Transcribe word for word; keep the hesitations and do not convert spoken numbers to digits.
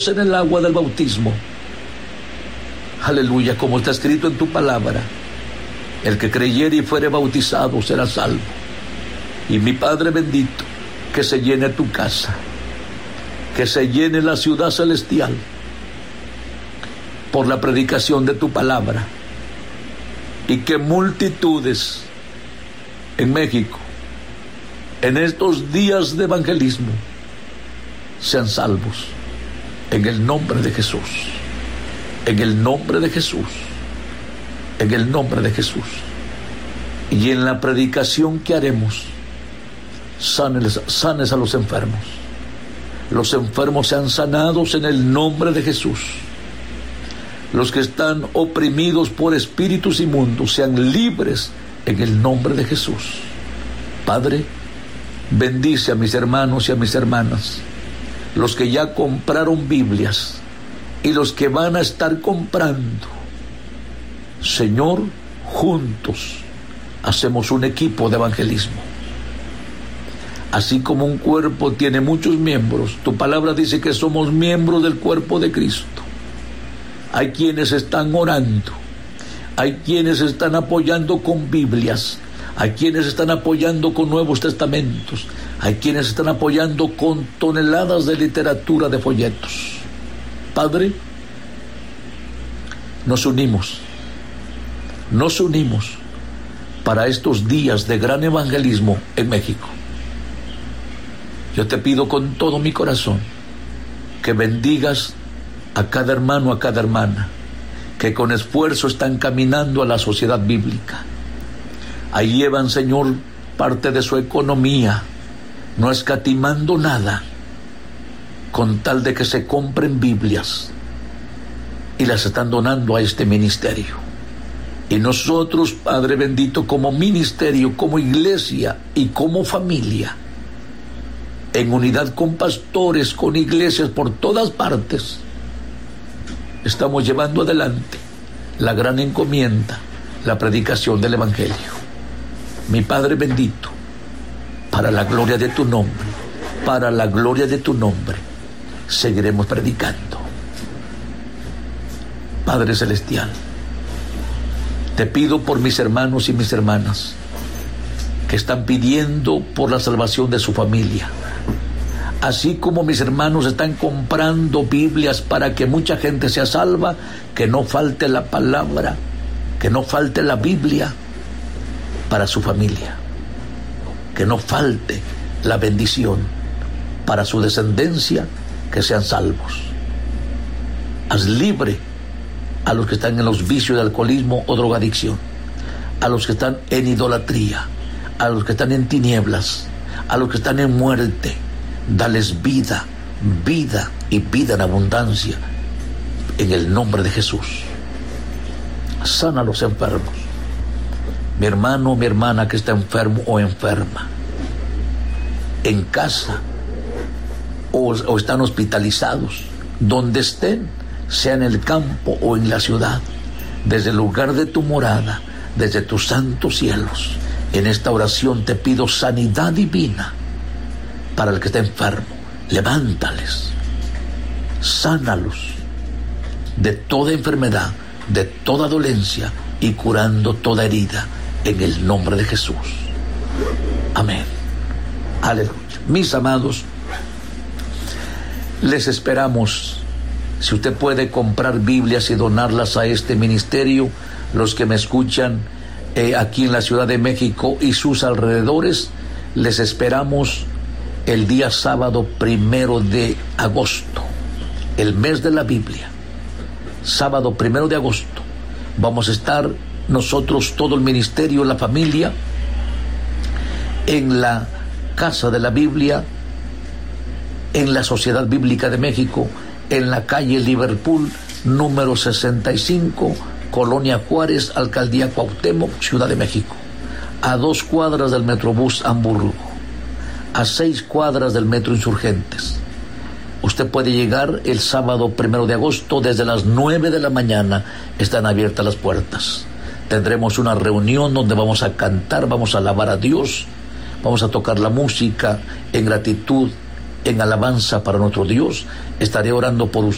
bautizados en el agua del bautismo. Aleluya, como está escrito en tu palabra, el que creyere y fuere bautizado será salvo. Y mi Padre bendito, que se llene tu casa, que se llene la ciudad celestial por la predicación de tu palabra, y que multitudes en México, en estos días de evangelismo, sean salvos en el nombre de Jesús, en el nombre de Jesús, en el nombre de Jesús. Y en la predicación que haremos, sanes, sanes a los enfermos. Los enfermos sean sanados en el nombre de Jesús. Los que están oprimidos por espíritus inmundos sean libres en el nombre de Jesús. Padre, bendice a mis hermanos y a mis hermanas, los que ya compraron Biblias y los que van a estar comprando. Señor, juntos hacemos un equipo de evangelismo. Así como un cuerpo tiene muchos miembros, tu palabra dice que somos miembros del cuerpo de Cristo. Hay quienes están orando, hay quienes están apoyando con Biblias, hay quienes están apoyando con Nuevos Testamentos, hay quienes están apoyando con toneladas de literatura, de folletos. Padre, nos unimos, nos unimos para estos días de gran evangelismo en México. Yo te pido con todo mi corazón que bendigas a cada hermano, a cada hermana, que con esfuerzo están caminando a la sociedad bíblica. Ahí llevan, Señor, parte de su economía, no escatimando nada, con tal de que se compren Biblias, y las están donando a este ministerio. Y nosotros, Padre bendito, como ministerio, como iglesia y como familia, en unidad con pastores, con iglesias por todas partes, estamos llevando adelante la gran encomienda, la predicación del Evangelio. Mi Padre bendito, para la gloria de tu nombre, para la gloria de tu nombre, seguiremos predicando. Padre Celestial, te pido por mis hermanos y mis hermanas que están pidiendo por la salvación de su familia. Así como mis hermanos están comprando Biblias para que mucha gente sea salva, que no falte la palabra, que no falte la Biblia para su familia, que no falte la bendición para su descendencia, que sean salvos. Haz libre a los que están en los vicios de alcoholismo o drogadicción, a los que están en idolatría, a los que están en tinieblas, a los que están en muerte. Dales vida, vida y vida en abundancia, en el nombre de Jesús. Sana a los enfermos. Mi hermano, mi hermana que está enfermo o enferma, en casa o, o están hospitalizados, donde estén, sea en el campo o en la ciudad, desde el lugar de tu morada, desde tus santos cielos, en esta oración te pido sanidad divina para el que está enfermo. Levántales, sánalos de toda enfermedad, de toda dolencia, y curando toda herida en el nombre de Jesús. Amén. Aleluya. Mis amados, les esperamos. Si usted puede comprar Biblias y donarlas a este ministerio, los que me escuchan eh, aquí en la Ciudad de México y sus alrededores, les esperamos el día sábado primero de agosto, el mes de la Biblia. Sábado primero de agosto vamos a estar nosotros, todo el ministerio, la familia, en la Casa de la Biblia, en la Sociedad Bíblica de México, en la calle Liverpool, número sesenta y cinco, Colonia Juárez, Alcaldía Cuauhtémoc, Ciudad de México, a dos cuadras del Metrobús Hamburgo, a seis cuadras del Metro Insurgentes. Usted puede llegar el sábado primero de agosto, desde las nueve de la mañana están abiertas las puertas. Tendremos una reunión donde vamos a cantar, vamos a alabar a Dios, vamos a tocar la música en gratitud, en alabanza para nuestro Dios. Estaré orando por usted.